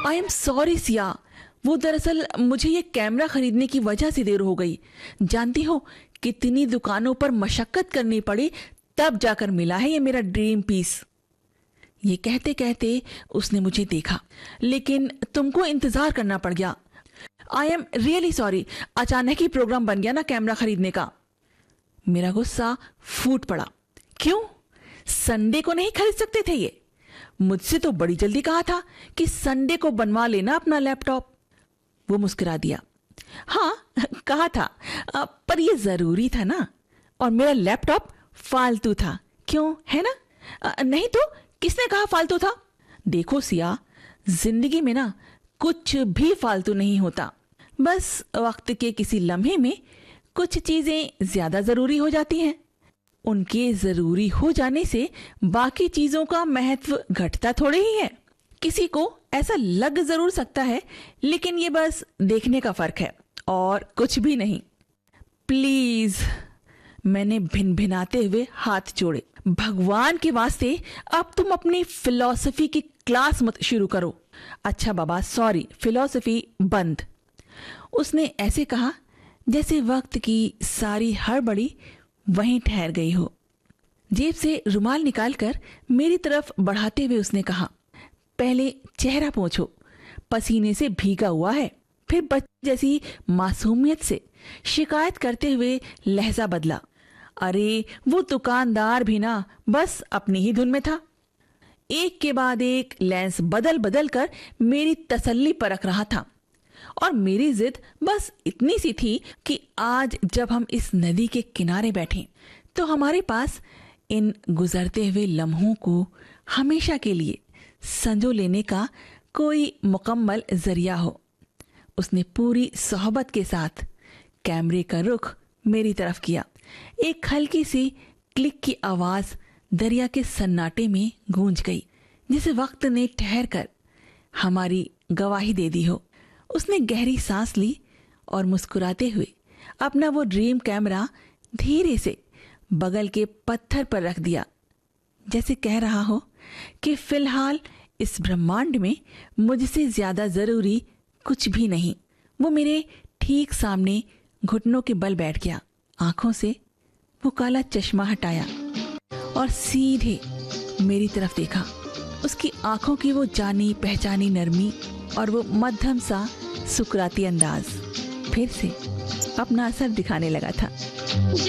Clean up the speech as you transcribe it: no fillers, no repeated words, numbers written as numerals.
I am sorry Siya, वो दरअसल मुझे ये कैमरा खरीदने की वजह से देर हो गई। जानती हो कितनी दुकानों पर मशक्कत करनी पड़ी, तब जाकर मिला है ये मेरा ड्रीम पीस। ये कहते कहते उसने मुझे देखा, लेकिन तुमको इंतजार करना पड़ गया। आई एम रियली सॉरी, अचानक ही प्रोग्राम बन गया ना कैमरा खरीदने का। मेरा गुस्सा फूट पड़ा। क्यों, संडे को नहीं खरीद सकते थे ये? मुझसे तो बड़ी जल्दी कहा था कि संडे को बनवा लेना अपना लैपटॉप। वो मुस्कुरा दिया। हाँ कहा था, पर ये जरूरी था ना, और मेरा लैपटॉप फालतू था। क्यों, है ना? नहीं तो किसने कहा फालतू था? देखो सिया, जिंदगी में ना कुछ भी फालतू नहीं होता। बस वक्त के किसी लम्हे में कुछ चीजें ज्यादा जरूरी हो जाती हैं। उनके जरूरी हो जाने से बाकी चीजों का महत्व घटता थोड़े ही है। किसी को ऐसा लग जरूर सकता है, लेकिन ये बस देखने का फर्क है और कुछ भी नहीं। प्लीज, मैंने भिनभिनाते हुए हाथ जोड़े। भगवान के वास्ते अब तुम अपनी फिलॉसफी की क्लास मत शुरू करो। अच्छा बाबा, सॉरी, फिलॉसफी बंद। उसने ऐसे कहा जैसे वक्त की सारी हड़बड़ी वहीं ठहर गई हो। जेब से रुमाल निकालकर मेरी तरफ बढ़ाते हुए उसने कहा, पहले चेहरा पोंछो, पसीने से भीगा हुआ है। फिर बच्चे जैसी मासूमियत से शिकायत करते हुए लहजा बदला, अरे वो दुकानदार भी ना बस अपनी ही धुन में था। एक के बाद एक लेंस बदल बदल कर मेरी तसल्ली परख रहा था, और मेरी जिद बस इतनी सी थी कि आज जब हम इस नदी के किनारे बैठे तो हमारे पास इन गुजरते हुए लम्हों को हमेशा के लिए संजो लेने का कोई मुकम्मल जरिया हो। उसने पूरी सोहबत के साथ कैमरे का रुख मेरी तरफ किया। एक हल्की सी क्लिक की आवाज दरिया के सन्नाटे में गूंज गई, जिसे वक्त ने ठहर कर हमारी गवाही दे दी हो। उसने गहरी सांस ली और मुस्कुराते हुए अपना वो ड्रीम कैमरा धीरे से बगल के पत्थर पर रख दिया, जैसे कह रहा हो कि फिलहाल इस ब्रह्मांड में मुझसे ज्यादा जरूरी कुछ भी नहीं। वो मेरे ठीक सामने घुटनों के बल बैठ गया। आंखों से वो काला चश्मा हटाया और सीधे मेरी तरफ देखा। उसकी आंखों की वो जानी पहचानी नरमी और वो मध्यम सा सुकराती अंदाज फिर से अपना असर दिखाने लगा था।